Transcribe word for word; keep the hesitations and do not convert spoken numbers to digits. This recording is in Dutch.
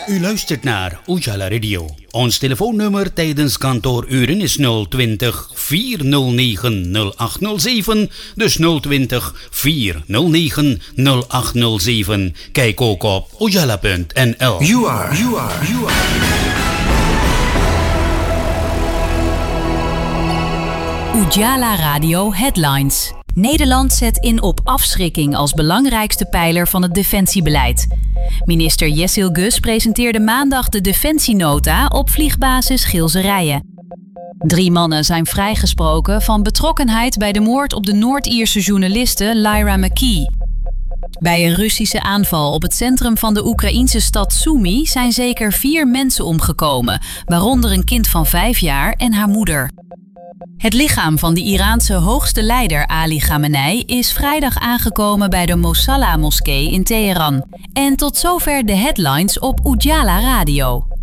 U luistert naar Ujala Radio. Ons telefoonnummer tijdens kantooruren is nul twintig, vier nul negen, nul acht nul zeven. Dus nul twintig, vier nul negen, nul acht nul zeven. Kijk ook op ujala punt n l. You are, you are, you are. Ujala Radio Headlines. Nederland zet in op afschrikking als belangrijkste pijler van het defensiebeleid. Minister Jessil Gus presenteerde maandag de defensienota op vliegbasis Gilserijen. Drie mannen zijn vrijgesproken van betrokkenheid bij de moord op de Noord-Ierse journaliste Lyra McKee. Bij een Russische aanval op het centrum van de Oekraïense stad Sumy zijn zeker vier mensen omgekomen, waaronder een kind van vijf jaar en haar moeder. Het lichaam van de Iraanse hoogste leider Ali Khamenei is vrijdag aangekomen bij de Mosalla-moskee in Teheran. En tot zover de headlines op Ujala Radio.